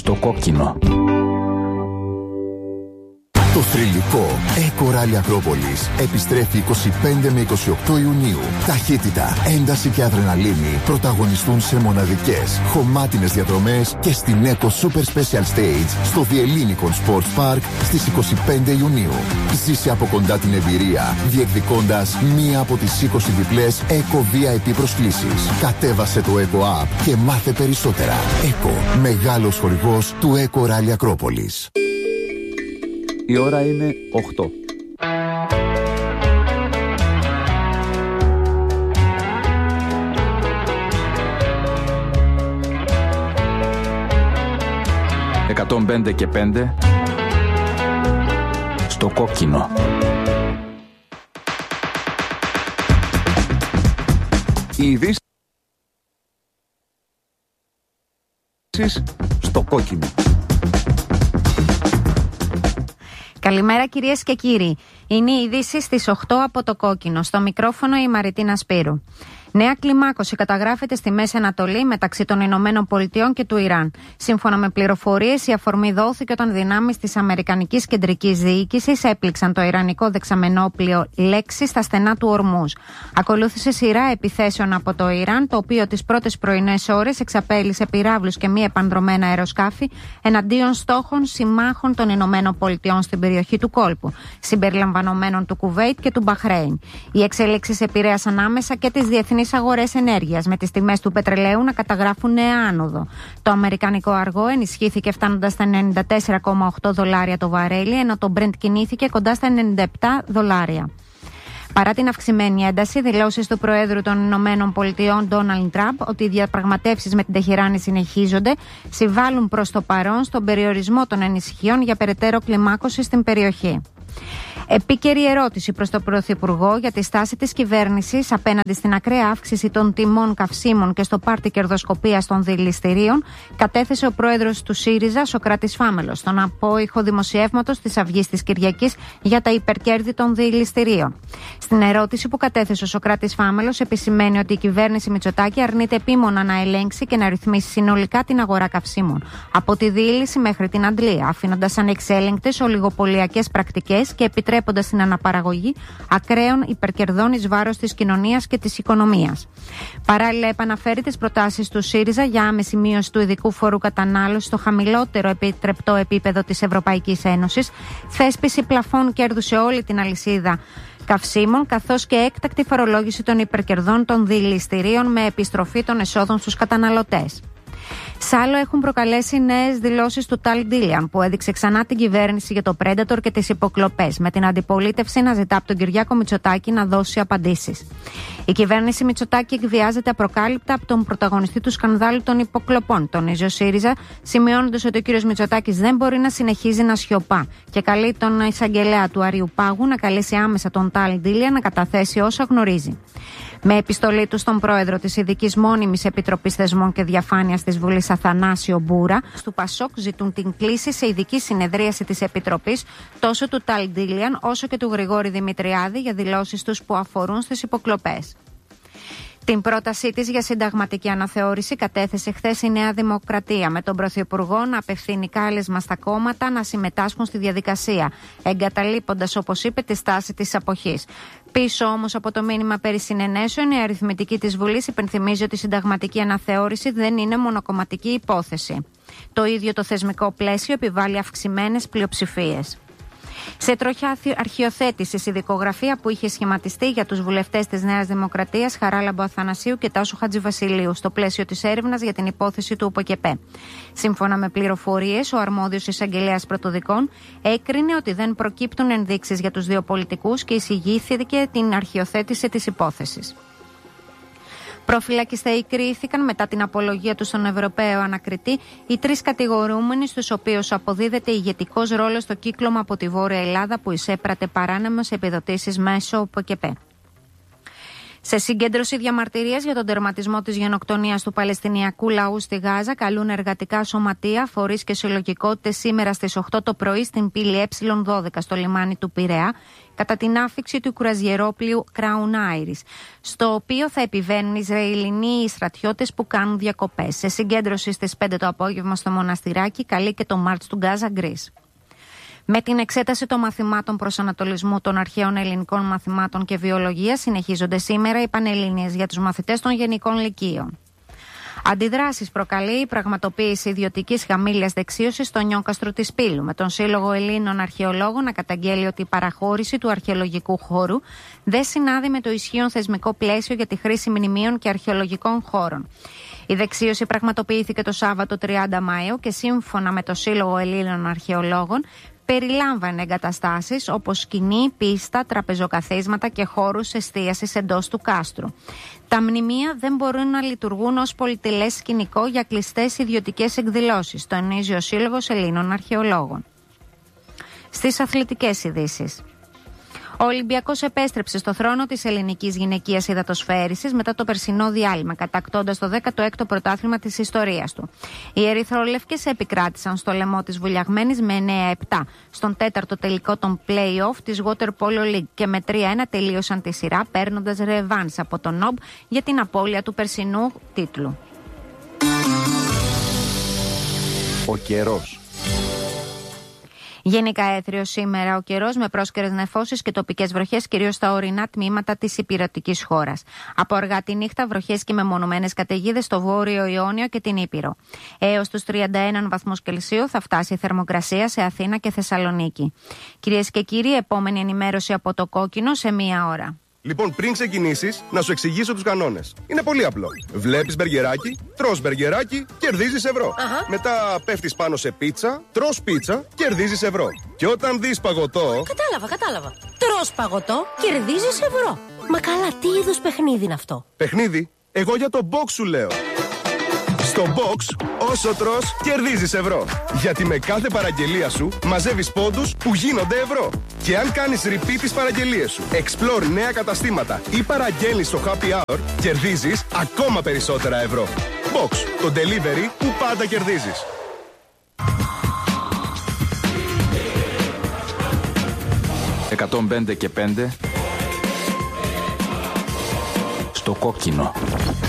στο κόκκινο. Το θρυλικό Eco Rally Ακρόπολης επιστρέφει 25 με 28 Ιουνίου. Ταχύτητα, ένταση και αδρεναλίνη πρωταγωνιστούν σε μοναδικές, χωμάτινες διαδρομές και στην Eco Super Special Stage στο Διελλήνικον Sports Park στις 25 Ιουνίου. Ζήσε από κοντά την εμπειρία, διεκδικώντας μία από τις 20 διπλές Eco VIP προσκλήσεις. Κατέβασε το Eco App και μάθε περισσότερα. Eco, μεγάλος χορηγός του Eco Rally Ακρόπολης. Η ώρα είναι 8. «105 και 5» στο κόκκινο. Οι ειδήσεις στο κόκκινο. Καλημέρα κυρίες και κύριοι. Είναι οι ειδήσεις στις 8 από το κόκκινο. Στο μικρόφωνο η Μαριτίνα Σπύρου. Νέα κλιμάκωση καταγράφεται στη Μέση Ανατολή μεταξύ των Ηνωμένων Πολιτειών και του Ιράν. Σύμφωνα με πληροφορίες, η αφορμή δόθηκε όταν δυνάμεις της Αμερικανικής Κεντρικής Διοίκησης έπληξαν το ιρανικό δεξαμενόπλιο Λέξη στα στενά του Ορμούζ. Ακολούθησε σειρά επιθέσεων από το Ιράν, το οποίο τις πρώτες πρωινές ώρες εξαπέλυσε πυράβλους και μη επανδρομένα αεροσκάφη εναντίον στόχων συμμάχων των Ηνωμένων Πολιτειών στην περιοχή του κόλπου, συμπεριλαμβανομένων του Κουβέιτ και του Μπαχρέιν. Οι εξελίξεις επηρέασαν άμεσα και τις διεθνείς αγορές ενέργειας, με τις τιμές του πετρελαίου να καταγράφουν νέα άνοδο. Το αμερικανικό αργό ενισχύθηκε φτάνοντας στα $94,8 το βαρέλι, ενώ το Brent κινήθηκε κοντά στα $97. Παρά την αυξημένη ένταση, δηλώσεις του Προέδρου των Ηνωμένων Πολιτειών, Ντόναλντ Τραμπ, ότι οι διαπραγματεύσεις με την Τεχεράνη συνεχίζονται, συμβάλλουν προς το παρόν στον περιορισμό των ανησυχιών για περαιτέρω κλιμάκωση στην περιοχή. Επίκαιρη ερώτηση προς τον Πρωθυπουργό για τη στάση της κυβέρνησης απέναντι στην ακραία αύξηση των τιμών καυσίμων και στο πάρτι κερδοσκοπίας των δηληστηρίων κατέθεσε ο πρόεδρος του ΣΥΡΙΖΑ, Σωκράτης Φάμελος, στον απόϊχο δημοσιεύματος της Αυγής της Κυριακής για τα υπερκέρδη των δηληστηρίων. Στην ερώτηση που κατέθεσε ο Σωκράτης Φάμελος, επισημαίνει ότι η κυβέρνηση Μητσοτάκη αρνείται επίμονα να ελέγξει και να ρυθμίσει συνολικά την αγορά καυσίμων, από τη δίληση μέχρι την αντλία, αφήνοντας ανεξέλεγκτες ολιγοπωλιακές πρακτικές και επιτρέποντας την αναπαραγωγή ακραίων υπερκερδών εις βάρος της κοινωνίας και της οικονομίας. Παράλληλα, επαναφέρει τις προτάσεις του ΣΥΡΙΖΑ για άμεση μείωση του ειδικού φόρου κατανάλωσης στο χαμηλότερο επιτρεπτό επίπεδο της Ευρωπαϊκής Ένωσης, θέσπιση πλαφών κέρδου σε όλη την αλυσίδα καυσίμων, καθώς και έκτακτη φορολόγηση των υπερκερδών των δηληστηρίων με επιστροφή των εσόδων στους καταναλωτές. Σ' έχουν προκαλέσει νέες δηλώσεις του Ταλ Ντίλιαν, που έδειξε ξανά την κυβέρνηση για το Predator και τις υποκλοπές, με την αντιπολίτευση να ζητά από τον Κυριάκο Μητσοτάκη να δώσει απαντήσεις. Η κυβέρνηση Μητσοτάκη εκβιάζεται απροκάλυπτα από τον πρωταγωνιστή του σκανδάλου των υποκλοπών, τονίζει ο ΣΥΡΙΖΑ, σημειώνοντας ότι ο κ. Μητσοτάκης δεν μπορεί να συνεχίζει να σιωπά και καλεί τον εισαγγελέα του Αριού Πάγου να καλέσει άμεσα τον Ταλ Ντίλιαν να καταθέσει όσα γνωρίζει. Με επιστολή του στον πρόεδρο της Ειδικής Μόνιμης Επιτροπής Θεσμών και Διαφάνειας της Βουλής, Αθανάσιο Μπούρα, του ΠΑΣΟΚ ζητούν την κλήση σε ειδική συνεδρίαση της Επιτροπής τόσο του Ταλ Ντίλιαν όσο και του Γρηγόρη Δημητριάδη για δηλώσεις τους που αφορούν στις υποκλοπές. Την πρότασή της για συνταγματική αναθεώρηση κατέθεσε χθες η Νέα Δημοκρατία, με τον Πρωθυπουργό να απευθύνει κάλεσμα στα κόμματα να συμμετάσχουν στη διαδικασία, εγκαταλείποντας, όπως είπε, τη στάση της αποχής. Πίσω όμως από το μήνυμα περί συνενέσεων, η αριθμητική της Βουλής υπενθυμίζει ότι η συνταγματική αναθεώρηση δεν είναι μονοκομματική υπόθεση. Το ίδιο το θεσμικό πλαίσιο επιβάλλει αυξημένες πλειοψηφίες. Σε τροχιά αρχιοθέτησης η δικογραφία που είχε σχηματιστεί για τους βουλευτές της Νέας Δημοκρατίας Χαράλαμπο Αθανασίου και Τάσου Χατζηβασιλείου στο πλαίσιο της έρευνας για την υπόθεση του ΟΠΟΚΕΠΕ. Σύμφωνα με πληροφορίες, ο αρμόδιος εισαγγελέας πρωτοδικών έκρινε ότι δεν προκύπτουν ενδείξεις για τους δύο πολιτικούς και εισηγήθηκε την αρχιοθέτηση της υπόθεσης. Προφυλακιστέοι κρίθηκαν μετά την απολογία του στον Ευρωπαίο Ανακριτή οι τρεις κατηγορούμενοι, στους οποίους αποδίδεται ηγετικός ρόλος στο κύκλωμα από τη Βόρεια Ελλάδα που εισέπρατε παράνομες επιδοτήσεις μέσω ΟΠΟΚΕΠΕ. Σε συγκέντρωση διαμαρτυρίες για τον τερματισμό της γενοκτονίας του Παλαιστινιακού λαού στη Γάζα, καλούν εργατικά σωματεία, φορείς και συλλογικότητες σήμερα στις 8 το πρωί στην πύλη Ε12 στο λιμάνι του Πειραιά, κατά την άφιξη του κρουαζιερόπλοιου Crown Iris, στο οποίο θα επιβαίνουν Ισραηλινοί στρατιώτες που κάνουν διακοπές. Σε συγκέντρωση στις 5 το απόγευμα στο Μοναστηράκι, καλεί και το Μάρτς του Γκάζα Γκρίς. Με την εξέταση των μαθημάτων προσανατολισμού των αρχαίων ελληνικών μαθημάτων και βιολογίας, συνεχίζονται σήμερα οι πανελλήνιες για τους μαθητές των γενικών λυκείων. Αντιδράσεις προκαλεί η πραγματοποίηση ιδιωτικής χαμήλιας δεξίωσης στο Νιόκαστρο της Πύλου, με τον Σύλλογο Ελλήνων Αρχαιολόγων να καταγγέλει ότι η παραχώρηση του αρχαιολογικού χώρου δεν συνάδει με το ισχύον θεσμικό πλαίσιο για τη χρήση μνημείων και αρχαιολογικών χώρων. Η δεξίωση πραγματοποιήθηκε το Σάββατο 30 Μαΐου και σύμφωνα με το Σύλλογο Ελλήνων Αρχαιολόγων περιλάμβανε εγκαταστάσεις όπως σκηνή, πίστα, τραπεζοκαθίσματα και χώρους εστίασης εντός του κάστρου. Τα μνημεία δεν μπορούν να λειτουργούν ως πολυτελές σκηνικό για κλειστές ιδιωτικές εκδηλώσεις, τονίζει ο Σύλλογος Ελλήνων Αρχαιολόγων. Στις αθλητικές ειδήσεις. Ο Ολυμπιακός επέστρεψε στο θρόνο της ελληνικής γυναικείας υδατοσφαίρισης μετά το περσινό διάλειμμα, κατακτώντας το 16ο πρωτάθλημα της ιστορίας του. Οι ερυθρόλευκες επικράτησαν στο λαιμό της βουλιαγμένης με 9-7 στον 4ο τελικό των play-off της Water Polo League και με 3-1 τελείωσαν τη σειρά, παίρνοντας ρεβάνς από τον ΝΟΜ για την απώλεια του περσινού τίτλου. Ο καιρός. Γενικά έθριος σήμερα ο καιρός με πρόσκαιρες νεφώσεις και τοπικές βροχές κυρίως στα ορεινά τμήματα της υπηρετικής χώρας. Από αργά τη νύχτα βροχές και μεμονωμένες καταιγίδες στο Βόρειο Ιόνιο και την Ήπειρο. Έως τους 31 βαθμούς Κελσίου θα φτάσει η θερμοκρασία σε Αθήνα και Θεσσαλονίκη. Κυρίες και κύριοι, επόμενη ενημέρωση από το Κόκκινο σε 1 ώρα. Λοιπόν, πριν ξεκινήσεις, να σου εξηγήσω τους κανόνες. Είναι πολύ απλό. Βλέπεις μπεργκεράκι, τρως μπεργκεράκι, κερδίζεις ευρώ. Μετά πέφτεις πάνω σε πίτσα, τρως πίτσα, κερδίζεις ευρώ. Και όταν δεις παγωτό. Κατάλαβα. Τρως παγωτό, κερδίζεις ευρώ. Μα καλά, τι είδους παιχνίδι είναι αυτό? Παιχνίδι? Εγώ για το box σου λέω. Στο box, όσο τρως, κερδίζεις ευρώ. Γιατί με κάθε παραγγελία σου μαζεύεις πόντους που γίνονται ευρώ. Και αν κάνεις repeat τις παραγγελίες σου, explore νέα καταστήματα ή παραγγέλνεις στο happy hour, κερδίζεις ακόμα περισσότερα ευρώ. Box, το delivery που πάντα κερδίζεις. «105 και 5» στο Κόκκινο.